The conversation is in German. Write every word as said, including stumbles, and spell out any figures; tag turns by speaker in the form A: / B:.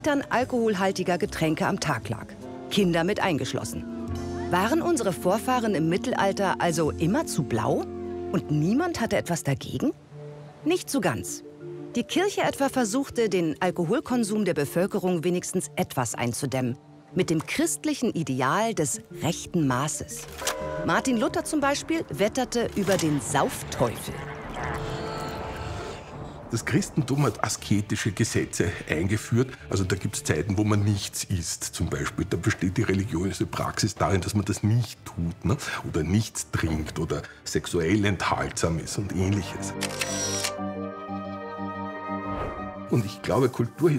A: Litern alkoholhaltiger Getränke am Tag lag. Kinder mit eingeschlossen. Waren unsere Vorfahren im Mittelalter also immer zu blau? Und niemand hatte etwas dagegen? Nicht so ganz. Die Kirche etwa versuchte, den Alkoholkonsum der Bevölkerung wenigstens etwas einzudämmen. Mit dem christlichen Ideal des rechten Maßes. Martin Luther zum Beispiel wetterte über den Saufteufel.
B: Das Christentum hat asketische Gesetze eingeführt. Also da gibt es Zeiten, wo man nichts isst zum Beispiel. Da besteht die religiöse Praxis darin, dass man das nicht tut, ne? Oder nichts trinkt oder sexuell enthaltsam ist und Ähnliches. Und ich glaube, Kultur